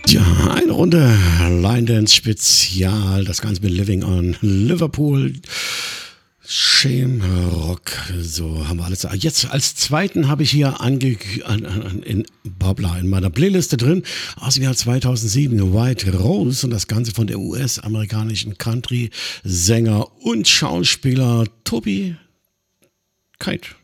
Tja, eine Runde Line Dance Spezial, das Ganze mit Living on Liverpool. Shame Rock, so haben wir alles. Jetzt als zweiten habe ich hier in meiner Playliste drin, aus dem Jahr 2007, White Rose, und das Ganze von der US-amerikanischen Country-Sänger und Schauspieler Toby Keith.